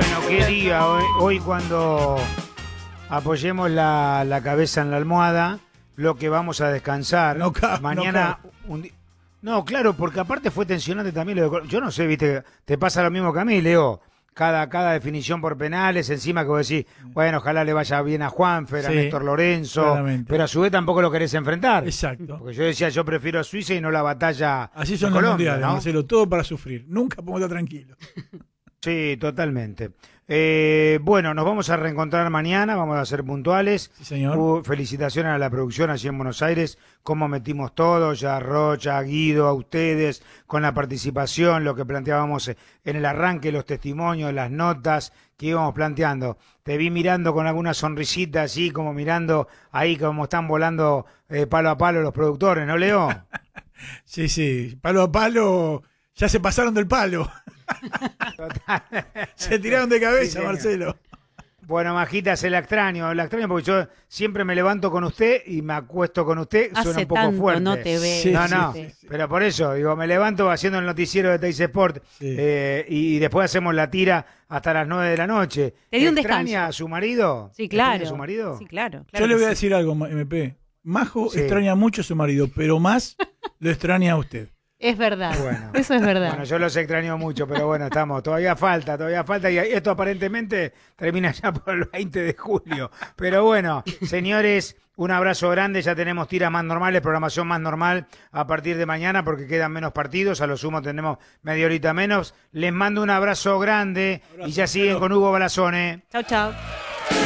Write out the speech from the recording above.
Bueno, qué día hoy cuando apoyemos la cabeza en la almohada, lo que vamos a descansar. Mañana no, claro, porque aparte fue tensionante también lo de... Yo no sé, viste, te pasa lo mismo que a mí, Leo. Cada definición por penales, encima que vos decís, bueno, ojalá le vaya bien a Juanfer, a Néstor Lorenzo, claramente. Pero a su vez tampoco lo querés enfrentar. Exacto. Porque yo decía, yo prefiero a Suiza y no la batalla así son de los Colombia, mundiales, ¿no? Marcelo, todo para sufrir. Nunca podemos estar tranquilos. Sí, totalmente. Bueno, nos vamos a reencontrar mañana, vamos a ser puntuales. Sí, señor. Felicitaciones a la producción allí en Buenos Aires, cómo metimos todo, ya a Rocha, a Guido, a ustedes, con la participación, lo que planteábamos en el arranque, los testimonios, las notas que íbamos planteando. Te vi mirando con alguna sonrisita así, como mirando ahí como están volando palo a palo los productores, ¿no, Leo? Sí, palo a palo, ya se pasaron del palo. Total. Se tiraron de cabeza, Sí, Marcelo. Bueno, Majita, la extraño porque yo siempre me levanto con usted y me acuesto con usted, suena Hace un poco tanto fuerte. no te veo. Sí, No, sí. pero por eso, digo, me levanto haciendo el noticiero de Teis Sport y después hacemos la tira hasta las 9 de la noche. Te di un ¿Extraña descanso. a su marido? Sí, claro. ¿Extraña a su marido? Sí, claro. Yo le voy a que decir algo, MP. Majo Sí. extraña mucho a su marido, pero más lo extraña a usted. es verdad. Bueno. Eso es verdad. Bueno, yo los extraño mucho, pero bueno, todavía falta, y esto aparentemente termina ya por el 20 de julio. Pero bueno, señores, un abrazo grande, ya tenemos tiras más normales, programación más normal a partir de mañana porque quedan menos partidos, a lo sumo tenemos media horita menos. Les mando un abrazo grande y ya siguen con Hugo Balazone. Chau, chau.